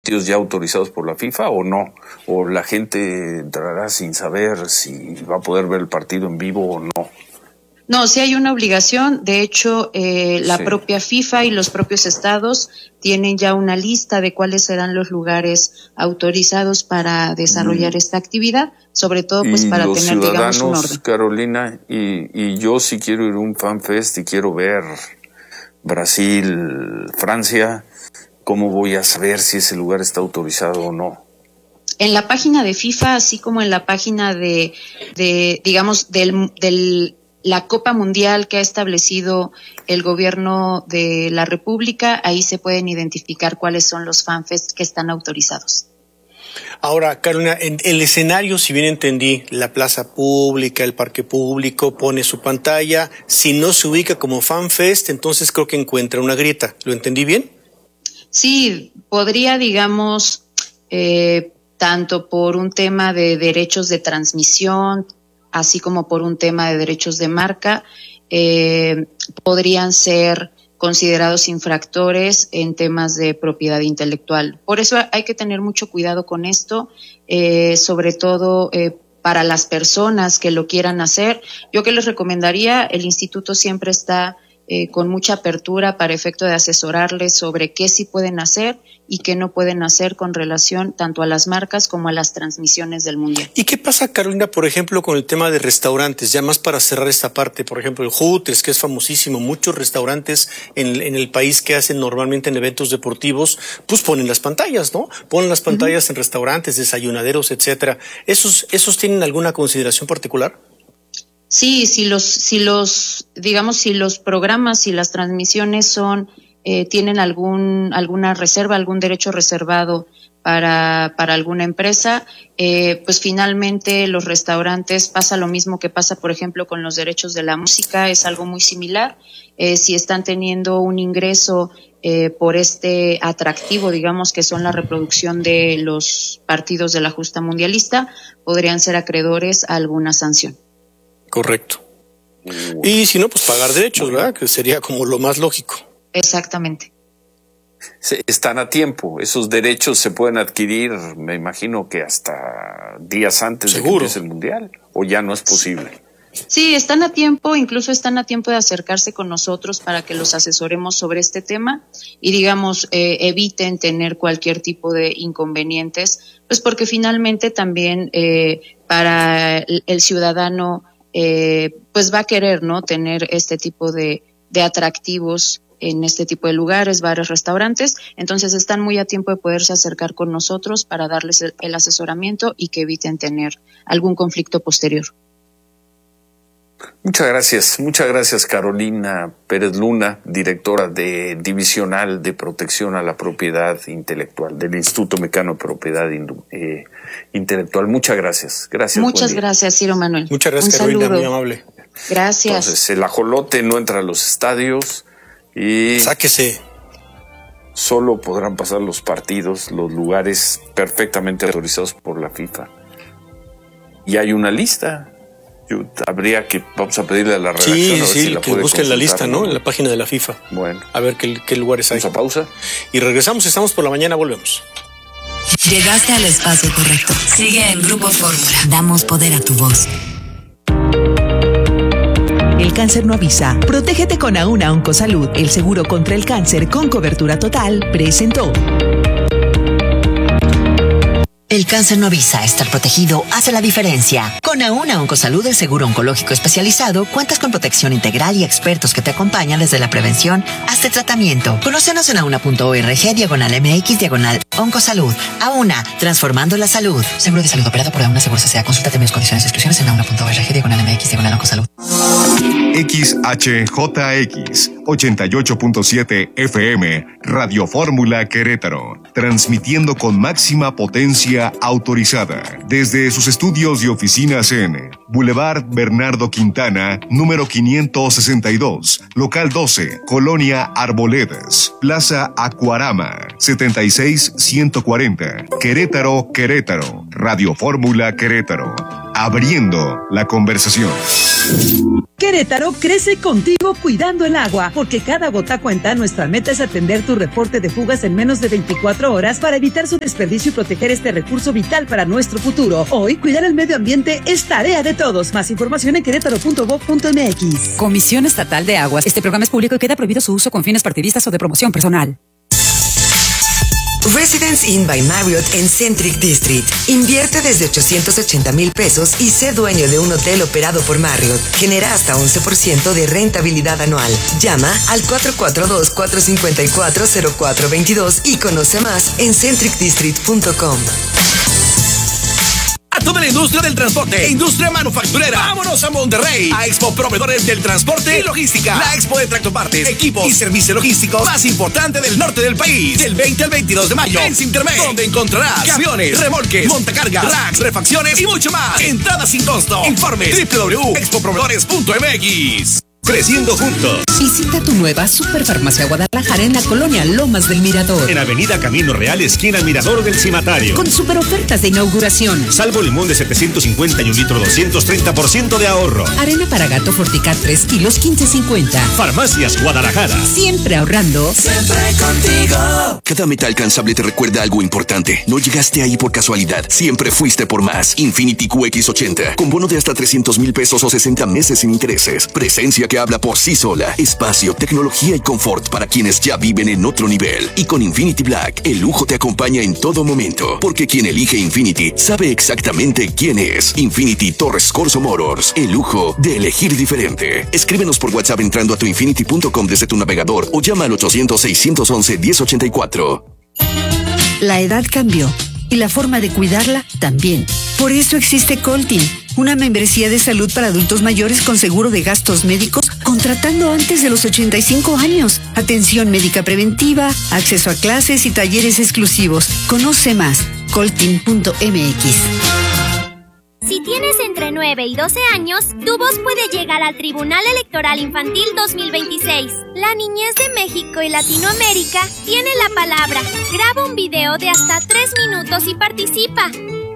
partidos ya autorizados por la FIFA o no, o la gente entrará sin saber si va a poder ver el partido en vivo o no. No, sí hay una obligación. De hecho, la propia FIFA y los propios estados tienen ya una lista de cuáles serán los lugares autorizados para desarrollar esta actividad, sobre todo pues para tener, digamos, un orden. Carolina, y yo si quiero ir a un FanFest y quiero ver Brasil, Francia, ¿cómo voy a saber si ese lugar está autorizado o no? En la página de FIFA, así como en la página de digamos, la Copa Mundial que ha establecido el gobierno de la República, ahí se pueden identificar cuáles son los FanFest que están autorizados. Ahora, Carolina, en el escenario, si bien entendí, la plaza pública, el parque público, pone su pantalla. Si no se ubica como FanFest, entonces creo que encuentra una grieta. ¿Lo entendí bien? Sí, podría, digamos, tanto por un tema de derechos de transmisión, así como por un tema de derechos de marca, podrían ser considerados infractores en temas de propiedad intelectual. Por eso hay que tener mucho cuidado con esto, sobre todo para las personas que lo quieran hacer. Yo que les recomendaría, el instituto siempre está con mucha apertura para efecto de asesorarles sobre qué sí pueden hacer y qué no pueden hacer con relación tanto a las marcas como a las transmisiones del Mundial. ¿Y qué pasa, Carolina, por ejemplo, con el tema de restaurantes? Ya más para cerrar esta parte, por ejemplo, el Hooters, que es famosísimo, muchos restaurantes en el país que hacen normalmente en eventos deportivos, pues ponen las pantallas, ¿no? Ponen las pantallas en restaurantes, desayunaderos, etcétera. ¿Esos tienen alguna consideración particular? Sí, si los programas y las transmisiones tienen alguna reserva, algún derecho reservado para alguna empresa, pues finalmente los restaurantes pasa lo mismo que pasa, por ejemplo, con los derechos de la música, es algo muy similar. Si están teniendo un ingreso por este atractivo, digamos, que son la reproducción de los partidos de la justa mundialista, podrían ser acreedores a alguna sanción. Correcto. Y si no, pues pagar derechos, ¿verdad? Que sería como lo más lógico. Exactamente. Están a tiempo. Esos derechos se pueden adquirir, me imagino que hasta días antes de que empiece el Mundial, o ya no es posible. Sí, están a tiempo, incluso están a tiempo de acercarse con nosotros para que los asesoremos sobre este tema y, digamos, eviten tener cualquier tipo de inconvenientes, pues porque finalmente también para el ciudadano pues va a querer, ¿no?, tener este tipo de atractivos en este tipo de lugares, bares, restaurantes. Entonces están muy a tiempo de poderse acercar con nosotros para darles el asesoramiento y que eviten tener algún conflicto posterior. Muchas gracias Carolina Pérez Luna, directora de Divisional de Protección a la Propiedad Intelectual del Instituto Mexicano de Propiedad Intelectual. Muchas gracias. Muchas gracias, Ciro Manuel. Muchas gracias, Carolina, muy amable. Gracias. Entonces, el ajolote no entra a los estadios y sáquese. Solo podrán pasar los partidos, los lugares perfectamente autorizados por la FIFA. Y hay una lista. Vamos a pedirle a la redacción a ver si la que puede busquen la lista, ¿no? En la página de la FIFA. Bueno. A ver qué lugares hay. Vamos a pausa. Y regresamos, estamos por la mañana, volvemos. Llegaste al espacio correcto. Sigue en Grupo Fórmula. Damos poder a tu voz. El cáncer no avisa. Protégete con Auna Oncosalud. El seguro contra el cáncer con cobertura total presentó. El cáncer no avisa, estar protegido hace la diferencia. Con Auna Oncosalud, el seguro oncológico especializado, cuentas con protección integral y expertos que te acompañan desde la prevención hasta el tratamiento. Conócenos en auna.org/MX/Oncosalud. Auna, transformando la salud. Seguro de salud operado por Auna Seguros S.A. Consulta términos, condiciones y exclusiones en auna.org/MX/Oncosalud. XHJX 88.7 FM, Radio Fórmula Querétaro, transmitiendo con máxima potencia autorizada desde sus estudios y oficinas en Boulevard Bernardo Quintana, número 562, local 12, Colonia Arboledas, Plaza Acuarama, 76140, Querétaro, Radio Fórmula Querétaro, abriendo la conversación. Querétaro crece contigo cuidando el agua, porque cada gota cuenta. Nuestra meta es atender tu reporte de fugas en menos de 24 horas para evitar su desperdicio y proteger este recurso vital para nuestro futuro. Hoy, cuidar el medio ambiente es tarea de todos. Más información en querétaro.gov.mx. Comisión Estatal de Aguas. Este programa es público y queda prohibido su uso con fines partidistas o de promoción personal. Residence Inn by Marriott en Centric District. Invierte desde 880,000 pesos y sé dueño de un hotel operado por Marriott. Genera hasta 11% de rentabilidad anual. Llama al 442-454-0422 y conoce más en centricdistrict.com. A toda la industria del transporte, industria manufacturera, vámonos a Monterrey, a Expo Proveedores del Transporte y Logística, la expo de tractopartes, equipos y servicios logísticos más importante del norte del país, del 20 al 22 de mayo, en Sintermex, donde encontrarás camiones, remolques, montacargas, racks, refacciones y mucho más. Entrada sin costo. Informe www.expoproveedores.mx. Creciendo juntos. Visita tu nueva Superfarmacia Guadalajara en la colonia Lomas del Mirador. En Avenida Camino Real, esquina Mirador del Cimatario. Con super ofertas de inauguración. Salvo limón de 750 y un litro 230% de ahorro. Arena para gato Forticat 3 kilos 15.50. Farmacias Guadalajara. Siempre ahorrando. Siempre contigo. Cada meta alcanzable te recuerda algo importante. No llegaste ahí por casualidad. Siempre fuiste por más. Infiniti QX80. Con bono de hasta 300,000 pesos o 60 meses sin intereses. Presencia que habla por sí sola. Espacio, tecnología y confort para quienes ya viven en otro nivel. Y con Infinity Black, el lujo te acompaña en todo momento. Porque quien elige Infinity sabe exactamente quién es. Infinity Torres Corso Motors. El lujo de elegir diferente. Escríbenos por WhatsApp entrando a tuinfinity.com desde tu navegador o llama al 800-611-1084. La edad cambió y la forma de cuidarla también. Por eso existe Coltin, una membresía de salud para adultos mayores con seguro de gastos médicos contratando antes de los 85 años. Atención médica preventiva, acceso a clases y talleres exclusivos. Conoce más, coltin.mx. Si tienes entre 9 y 12 años, tu voz puede llegar al Tribunal Electoral Infantil 2026. La niñez de México y Latinoamérica tiene la palabra. Graba un video de hasta 3 minutos y participa.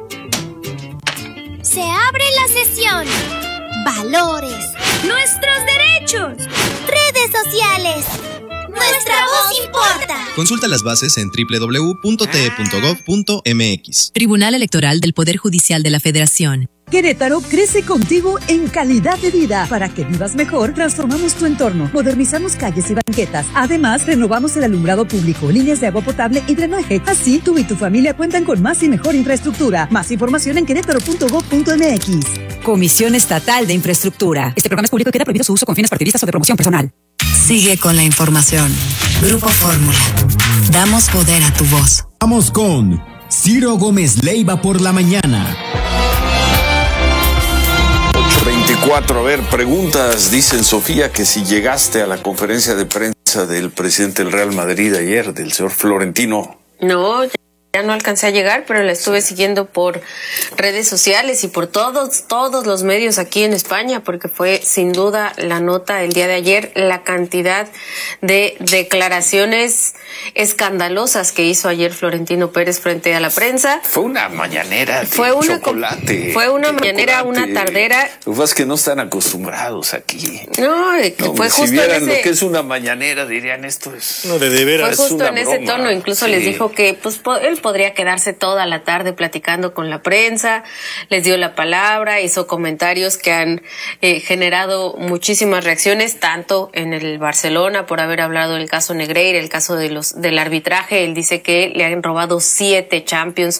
Se abre la sesión. Valores. Nuestros derechos. Redes sociales. Nuestra voz importa. Consulta las bases en www.te.gov.mx. Tribunal Electoral del Poder Judicial de la Federación. Querétaro crece contigo en calidad de vida. Para que vivas mejor, transformamos tu entorno, modernizamos calles y banquetas. Además, renovamos el alumbrado público, líneas de agua potable y drenaje. Así, tú y tu familia cuentan con más y mejor infraestructura. Más información en querétaro.gov.mx. Comisión Estatal de Infraestructura. Este programa es público y queda prohibido su uso con fines partidistas o de promoción personal. Sigue con la información. Grupo Fórmula. Damos poder a tu voz. Vamos con Ciro Gómez Leiva por la mañana. 8:24, a ver, preguntas. Dicen Sofía que si llegaste a la conferencia de prensa del presidente del Real Madrid ayer, del señor Florentino. No, ya no alcancé a llegar, pero la estuve siguiendo por redes sociales y por todos los medios aquí en España, porque fue sin duda la nota el día de ayer, la cantidad de declaraciones escandalosas que hizo ayer Florentino Pérez frente a la prensa. Fue una mañanera de chocolate. Fue una mañanera, una tardera. Lo que pasa es que no están acostumbrados aquí. No, fue justo si vieran en ese, lo que es una mañanera, dirían esto es... No, de veras. Fue justo en ese tono, incluso les dijo que pues él podría quedarse toda la tarde platicando con la prensa, les dio la palabra, hizo comentarios que han generado muchísimas reacciones, tanto en el Barcelona por haber hablado del caso Negreira, el caso del arbitraje. Él dice que le han robado 7 Champions,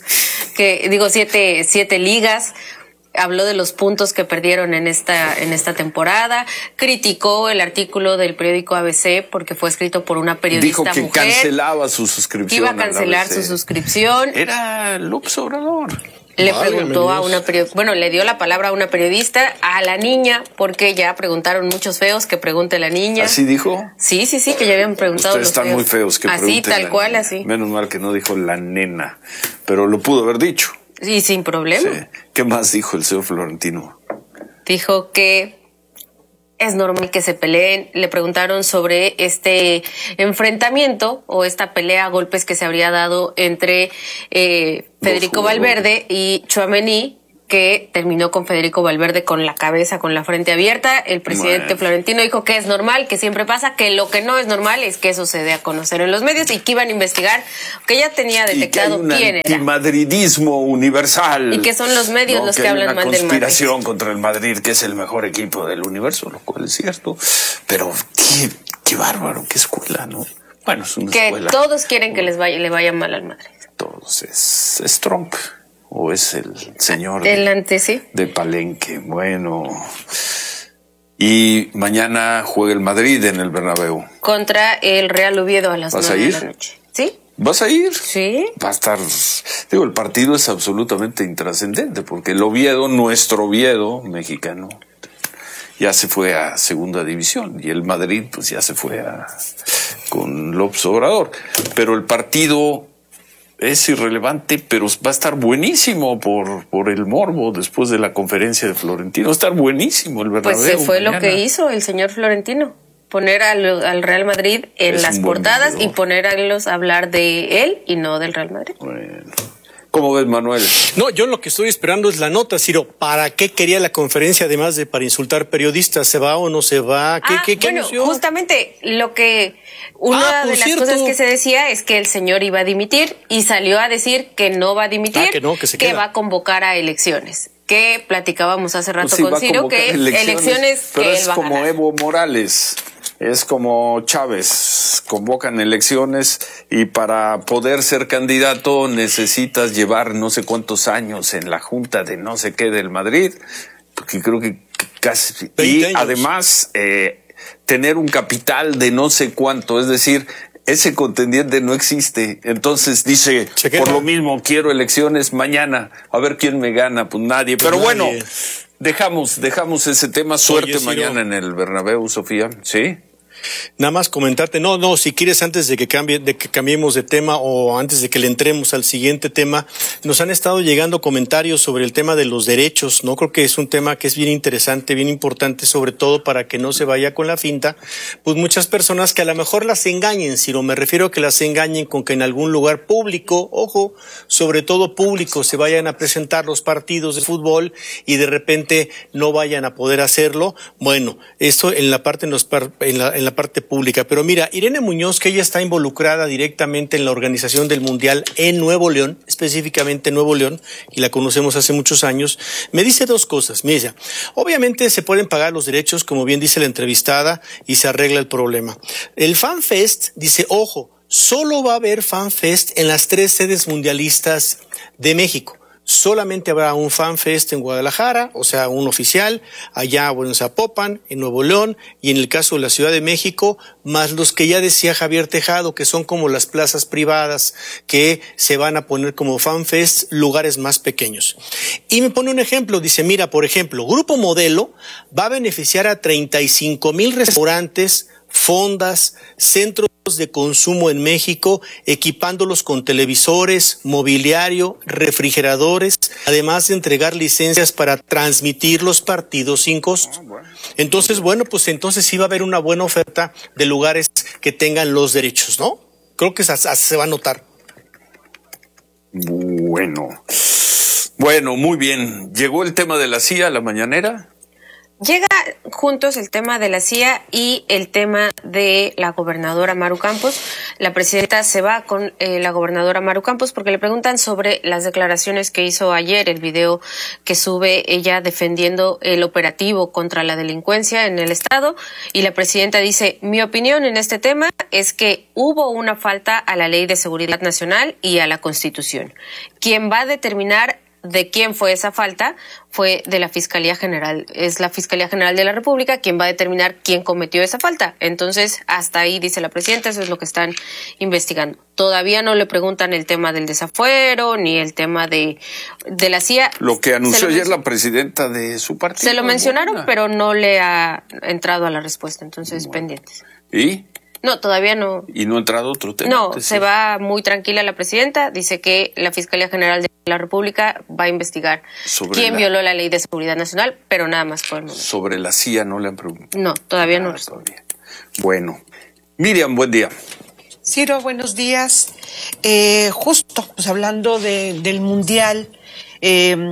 7 ligas. Habló de los puntos que perdieron en esta temporada, criticó el artículo del periódico ABC porque fue escrito por una periodista mujer. Dijo que cancelaba su suscripción. Iba a cancelar su suscripción. Era López Obrador. Le preguntó a le dio la palabra a una periodista, a la niña, porque ya preguntaron muchos feos, que pregunte la niña. ¿Así dijo? Sí, que ya habían preguntado. Ustedes están muy feos, que pregunten. Así, tal cual, así. Menos mal que no dijo la nena, pero lo pudo haber dicho. Sí, sin problema. Sí. ¿Qué más dijo el señor Florentino? Dijo que es normal que se peleen. Le preguntaron sobre este enfrentamiento o esta pelea a golpes que se habría dado entre Federico Valverde y Tchouaméni, que terminó con Federico Valverde con la cabeza, con la frente abierta. El presidente Florentino dijo que es normal, que siempre pasa, que lo que no es normal es que eso se dé a conocer en los medios y que iban a investigar, que ya tenía detectado quién era. Antimadridismo universal. Y que son los medios los que hablan mal del Madrid. Una conspiración contra el Madrid, que es el mejor equipo del universo, lo cual es cierto. Pero qué bárbaro, qué escuela, ¿no? Bueno, es una escuela. Que todos quieren que le vaya mal al Madrid. Todos. Es Trump. ¿O es el señor de Palenque? Bueno. Y mañana juega el Madrid en el Bernabéu. Contra el Real Oviedo a las 9 de la noche. ¿Sí? ¿Vas a ir? Sí. Va a estar... el partido es absolutamente intrascendente, porque el Oviedo, nuestro Oviedo mexicano, ya se fue a segunda división. Y el Madrid, pues ya se fue con López Obrador. Pero el partido... es irrelevante, pero va a estar buenísimo por el morbo después de la conferencia de Florentino. Va a estar buenísimo el Bernabéu. Pues fue mañana. Lo que hizo el señor Florentino. Poner al Real Madrid en las portadas y ponerlos a hablar de él y no del Real Madrid. Bueno. ¿Cómo ves, Manuel? No, yo lo que estoy esperando es la nota, Ciro. ¿Para qué quería la conferencia, además de para insultar periodistas? ¿Se va o no se va? ¿Qué bueno, anunció? Justamente lo que... Una de las cosas que se decía es que el señor iba a dimitir y salió a decir que no va a dimitir, que va a convocar a elecciones. Que platicábamos hace rato con Ciro, que elecciones pero que es él va a como ganar. Evo Morales. Es como Chávez, convocan elecciones y para poder ser candidato necesitas llevar no sé cuántos años en la junta de no sé qué del Madrid, porque creo que casi... Y años. Además, tener un capital de no sé cuánto, es decir, ese contendiente no existe. Entonces dice, por lo mismo, quiero elecciones mañana, a ver quién me gana, pues nadie. Pero bueno, dejamos ese tema. Suerte mañana en el Bernabéu, Sofía. ¿Sí? Nada más comentarte, no, si quieres antes de que cambiemos de tema o antes de que le entremos al siguiente tema, nos han estado llegando comentarios sobre el tema de los derechos, ¿no? Creo que es un tema que es bien interesante, bien importante, sobre todo para que no se vaya con la finta, pues muchas personas que a lo mejor las engañen, Ciro, me refiero a que las engañen con que en algún lugar público, ojo, sobre todo público, se vayan a presentar los partidos de fútbol y de repente no vayan a poder hacerlo. Bueno, eso en la parte en la parte pública. Pero mira, Irene Muñoz, que ella está involucrada directamente en la organización del Mundial en Nuevo León, específicamente en Nuevo León, y la conocemos hace muchos años, me dice dos cosas. Me dice, obviamente se pueden pagar los derechos, como bien dice la entrevistada, y se arregla el problema. El FanFest, dice, ojo, solo va a haber FanFest en las 3 sedes mundialistas de México. Solamente habrá un FanFest en Guadalajara, o sea, un oficial, allá en Zapopan, en Nuevo León, y en el caso de la Ciudad de México, más los que ya decía Javier Tejado, que son como las plazas privadas que se van a poner como FanFest, lugares más pequeños. Y me pone un ejemplo, dice, mira, por ejemplo, Grupo Modelo va a beneficiar a 35,000 restaurantes, fondas, centros de consumo en México, equipándolos con televisores, mobiliario, refrigeradores, además de entregar licencias para transmitir los partidos sin costo. Entonces, bueno, pues entonces sí va a haber una buena oferta de lugares que tengan los derechos, ¿no? Creo que se va a notar. Bueno, muy bien. ¿Llegó el tema de la CIA a la mañanera? Llega juntos el tema de la CIA y el tema de la gobernadora Maru Campos. La presidenta se va con la gobernadora Maru Campos porque le preguntan sobre las declaraciones que hizo ayer, el video que sube ella defendiendo el operativo contra la delincuencia en el estado. Y la presidenta dice, mi opinión en este tema es que hubo una falta a la Ley de Seguridad Nacional y a la Constitución. Quien va a determinar de quién fue esa falta fue de la Fiscalía General. Es la Fiscalía General de la República quien va a determinar quién cometió esa falta. Entonces, hasta ahí, dice la presidenta, eso es lo que están investigando. Todavía no le preguntan el tema del desafuero ni el tema de la CIA. Lo que anunció ayer la presidenta de su partido. Se lo mencionaron, pero no le ha entrado a la respuesta. Entonces, pendientes. ¿Y? No, todavía no. ¿Y no ha entrado otro tema? No, se va muy tranquila la presidenta. Dice que la Fiscalía General de la República va a investigar quién violó la Ley de Seguridad Nacional, pero nada más por el momento. Sobre la CIA no le han preguntado. No, todavía no. Todavía. Bueno. Miriam, buen día. Ciro, buenos días. Justo, pues hablando del Mundial, que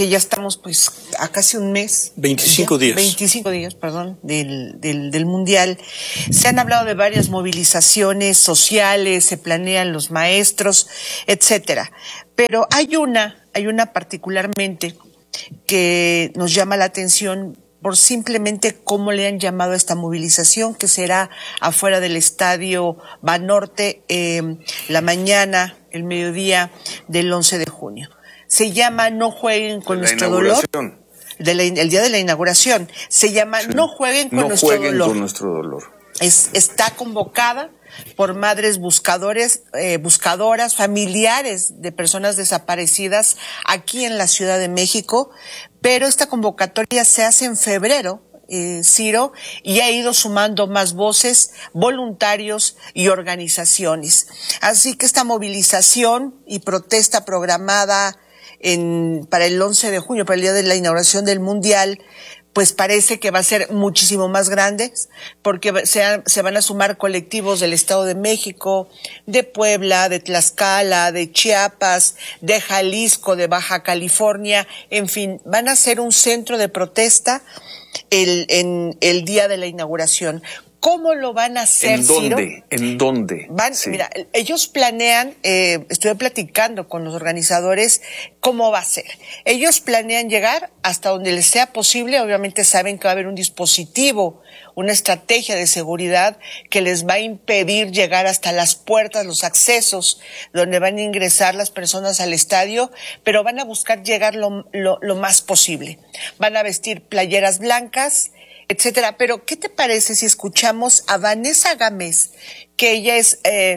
que ya estamos pues a casi un mes. 25 días. 25 días, perdón, del Mundial. Se han hablado de varias movilizaciones sociales, se planean los maestros, etcétera. Pero hay una particularmente que nos llama la atención por simplemente cómo le han llamado a esta movilización, que será afuera del Estadio Banorte la mañana, el mediodía del 11 de junio. Se llama No jueguen con nuestro dolor. El día de la inauguración. Se llama No jueguen con nuestro dolor. No jueguen con nuestro dolor. Está convocada por madres buscadoras, familiares de personas desaparecidas aquí en la Ciudad de México, pero esta convocatoria se hace en febrero, Ciro, y ha ido sumando más voces, voluntarios y organizaciones. Así que esta movilización y protesta programada para el 11 de junio, para el día de la inauguración del Mundial, pues parece que va a ser muchísimo más grande, porque se van a sumar colectivos del Estado de México, de Puebla, de Tlaxcala, de Chiapas, de Jalisco, de Baja California, en fin, van a ser un centro de protesta en el día de la inauguración. ¿Cómo lo van a hacer, Ciro? ¿En dónde? Sí. Mira, ellos planean, estuve platicando con los organizadores, cómo va a ser. Ellos planean llegar hasta donde les sea posible. Obviamente saben que va a haber un dispositivo, una estrategia de seguridad que les va a impedir llegar hasta las puertas, los accesos, donde van a ingresar las personas al estadio, pero van a buscar llegar lo más posible. Van a vestir playeras blancas, etcétera. Pero, ¿qué te parece si escuchamos a Vanessa Gámez, que ella es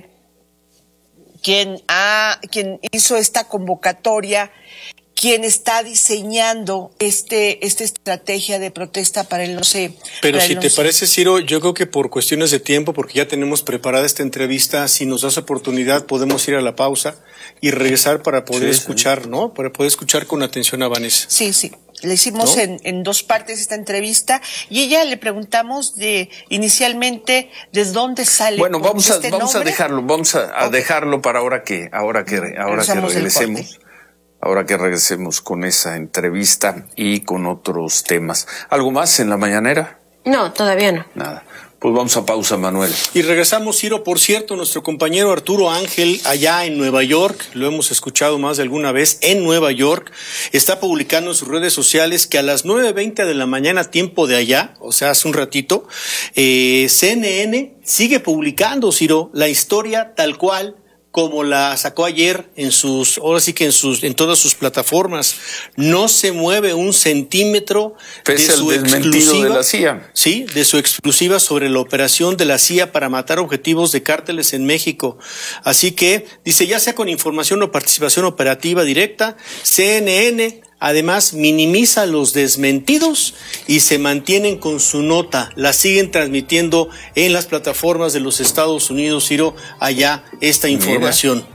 quien hizo esta convocatoria, quien está diseñando esta estrategia de protesta para el 11? Pero si te parece, Ciro, yo creo que por cuestiones de tiempo, porque ya tenemos preparada esta entrevista, si nos das oportunidad podemos ir a la pausa y regresar para poder escuchar, ¿no? Para poder escuchar con atención a Vanessa. Sí. Le hicimos en dos partes esta entrevista y ella le preguntamos inicialmente de dónde sale. Bueno, vamos a dejarlo para ahora que regresemos. Ahora que regresemos con esa entrevista y con otros temas. ¿Algo más en la mañanera? No, todavía no. Nada. Pues vamos a pausa, Manuel. Y regresamos, Ciro. Por cierto, nuestro compañero Arturo Ángel, allá en Nueva York, lo hemos escuchado más de alguna vez, en Nueva York, está publicando en sus redes sociales que a las 9:20 de la mañana, tiempo de allá, o sea, hace un ratito, CNN sigue publicando, Ciro, la historia tal cual como la sacó ayer en todas sus plataformas. No se mueve un centímetro de su exclusiva de la CIA. Sí, de su exclusiva sobre la operación de la CIA para matar objetivos de cárteles en México. Así que, dice, ya sea con información o participación operativa directa, CNN además minimiza los desmentidos y se mantienen con su nota. La siguen transmitiendo en las plataformas de los Estados Unidos, Ciro, allá esta información.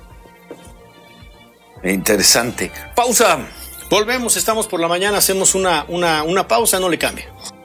Interesante. Pausa. Volvemos, estamos por la mañana, hacemos una pausa, no le cambie.